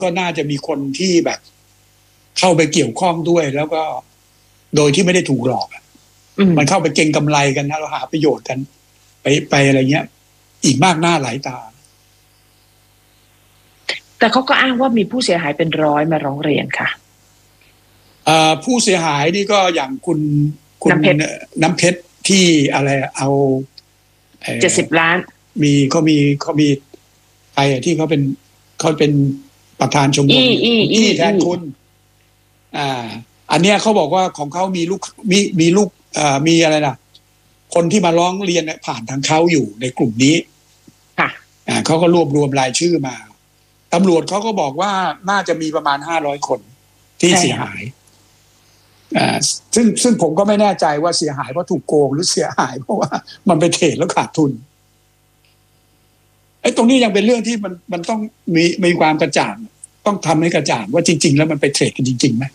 ก็น่าจะมีคนที่แบบเข้าไปเกี่ยวข้องด้วยแล้วก็โดยที่ไม่ได้ถูกหลอกมันเข้าไปเก็งกำไรกันนะเราหาประโยชน์กันไปอะไรเงี้ยอีกมากหน้าหลายตาแต่เขาก็อ้างว่ามีผู้เสียหายเป็นร้อยมาร้องเรียนค่ะผู้เสียหายนี่ก็อย่างคุณน้ำเพชรที่อะไรเอา 70 ล้านเขามีใครที่เขาเป็นประธานชมรมแทนคุณอันเนี้ยเขาบอกว่าของเขามีลูกมีอะไรนะคนที่มาร้องเรียนผ่านทางเขาอยู่ในกลุ่มนี้ค่ะเขาก็รวบรวมรายชื่อมาตำรวจเขาก็บอกว่าน่าจะมีประมาณ500 คนที่เสียหายซึ่งผมก็ไม่แน่ใจว่าเสียหายเพราะถูกโกงหรือเสียหายเพราะว่ามันไปเทรดแล้วขาดทุนตรงนี้ยังเป็นเรื่องที่มันต้องมีความกระจ่างต้องทำให้กระจ่างว่าจริงๆแล้วมันไปเทรดกันจริงๆไหม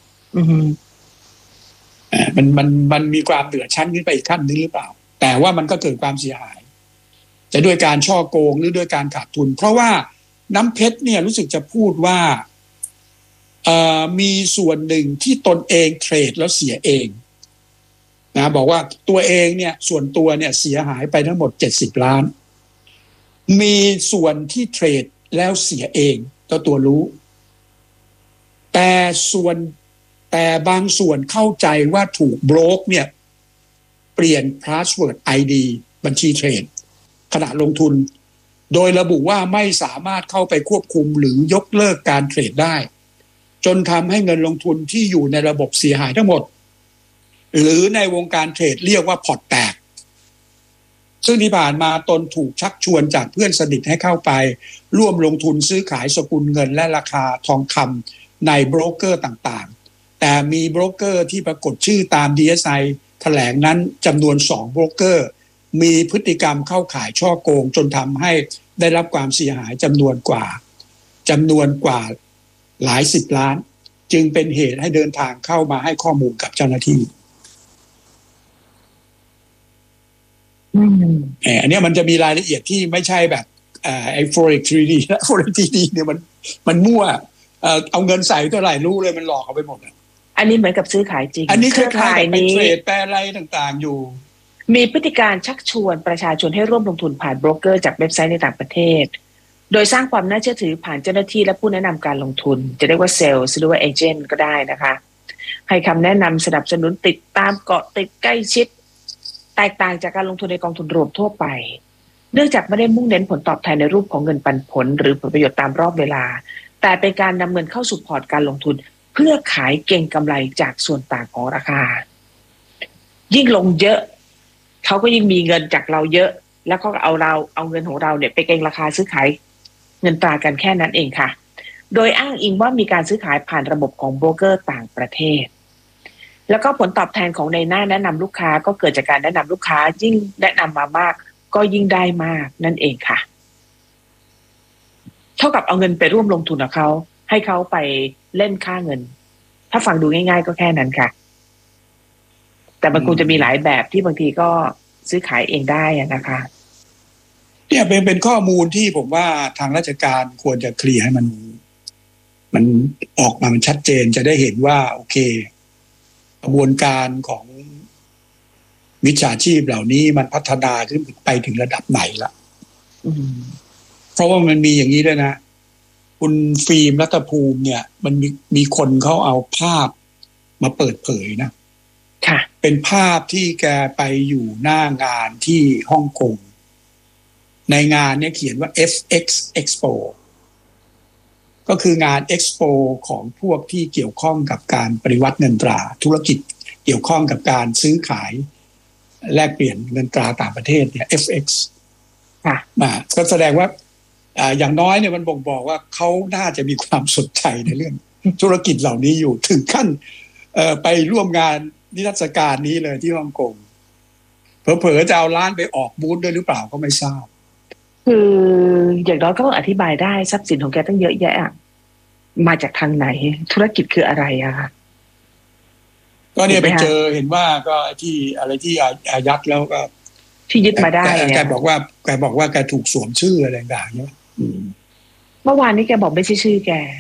มันมีความเหนือชั้นขึ้นไปอีกขั้นนึงหรือเปล่าแต่ว่ามันก็เกิดความเสียหายจะด้วยการช่อโกงหรือด้วยการขาดทุนเพราะว่าน้ำเพชรเนี่ยรู้สึกจะพูดว่ามีส่วนหนึ่งที่ตนเองเทรดแล้วเสียเองนะบอกว่าตัวเองเนี่ยส่วนตัวเนี่ยเสียหายไปทั้งหมด70 ล้านมีส่วนที่เทรดแล้วเสียเองตัวรู้แต่บางส่วนเข้าใจว่าถูกโบรกเนี่ยเปลี่ยนพาสเวิร์ด ID บัญชีเทรดขณะลงทุนโดยระบุว่าไม่สามารถเข้าไปควบคุมหรือยกเลิกการเทรดได้จนทำให้เงินลงทุนที่อยู่ในระบบเสียหายทั้งหมดหรือในวงการเทรดเรียกว่าพอร์ตแตกซึ่งที่ผ่านมาตนถูกชักชวนจากเพื่อนสนิทให้เข้าไปร่วมลงทุนซื้อขายสกุลเงินและราคาทองคำในโบรกเกอร์ต่างๆแต่มีโบรกเกอร์ที่ปรากฏชื่อตาม DSI แถลงนั้นจำนวน2โบรกเกอร์มีพฤติกรรมเข้าขายช่อโกงจนทำให้ได้รับความเสียหายจำนวนกว่าหลาย10 ล้านจึงเป็นเหตุให้เดินทางเข้ามาให้ข้อมูลกับเจ้าหน้าที่อันนี้มันจะมีรายละเอียดที่ไม่ใช่แบบไอ้ Forex 3D และ Forex 3D เนี่ยมันมั่วเอาเงินใส่เท่าไหร่รู้เลยมันหลอกเอาไปหมดอันนี้เหมือนกับซื้อขายจริงอันนี้เครือข่ายนี้เทรดแปรอะไรต่างๆอยู่มีพฤติการชักชวนประชาชนให้ร่วมลงทุนผ่านโบรกเกอร์จากเว็บไซต์ในต่างประเทศโดยสร้างความน่าเชื่อถือผ่านเจ้าหน้าที่และผู้แนะนำการลงทุนจะเรียกว่าเซลล์หรือว่าเอเจนต์ก็ได้นะคะให้คำแนะนำสนับสนุนติดตามเกาะติดใกล้ชิดแตกต่างจากการลงทุนในกองทุนรวมทั่วไปเนื่องจากไม่ได้มุ่งเน้นผลตอบแทนในรูปของเงินปันผลหรือผลประโยชน์ตามรอบเวลาแต่เป็นการนำเงินเข้าสู่พอร์ตการลงทุนเพื่อขายเก็งกำไรจากส่วนต่างของราคายิ่งลงเยอะเขาก็ยิ่งมีเงินจากเราเยอะแล้วก็เอาเงินของเราเนี่ยไปเก็งราคาซื้อขายเงินตรากันแค่นั้นเองค่ะโดยอ้างอิงว่ามีการซื้อขายผ่านระบบของโบรกเกอร์ต่างประเทศแล้วก็ผลตอบแทนของในหน้าแนะนำลูกค้าก็เกิดจากการแนะนำลูกค้ายิ่งแนะนำมามากก็ยิ่งได้มากนั่นเองค่ะเท่ากับเอาเงินไปร่วมลงทุนกับเขาให้เขาไปเล่นค่าเงินถ้าฟังดูง่ายๆก็แค่นั้นค่ะแต่มันคงจะมีหลายแบบที่บางทีก็ซื้อขายเองได้นะคะเนี่ยเป็นข้อมูลที่ผมว่าทางราชการควรจะเคลียร์ให้มันออกมามันชัดเจนจะได้เห็นว่าโอเคกระบวนการของวิชาชีพเหล่านี้มันพัฒนาขึ้นไปถึงระดับไหนละเพราะว่ามันมีอย่างนี้ด้วยนะคุณฟิล์มรัตภูมิเนี่ยมันมีคนเขาเอาภาพมาเปิดเผยนะค่ะเป็นภาพที่แกไปอยู่หน้างานที่ฮ่องกงในงานเนี่ยเขียนว่า FX Expo ก็คืองาน Expo ของพวกที่เกี่ยวข้องกับการปฏิวัติเงินตราธุรกิจเกี่ยวข้องกับการซื้อขายแลกเปลี่ยนเงินตราต่างประเทศเนี่ย FX ก็แสดงว่าอย่างน้อยเนี่ยมันบ่งบอกว่าเขาน่าจะมีความสนใจในเรื่องธุรกิจเหล่านี้อยู่ถึงขั้นไปร่วมงานนิทรรศการนี้เลยที่ฮ่องกงเผลอๆจะเอาร้านไปออกบูธด้วยหรือเปล่าก็ไม่ทราบคืออย่างน้อยก็ต้องอธิบายได้ทรัพย์สินของแกตั้งเยอะแยะมาจากทางไหนธุรกิจคืออะไรอะคะก็เนี่ยไปเจอเห็นว่าก็ที่อะไรที่อายัดแล้วก็ที่ยึดมาได้แกบอกว่าแกถูกสวมชื่ออะไรต่างๆเนาะเมื่อวานนี้แกบอกไม่ใช่ชื่อแก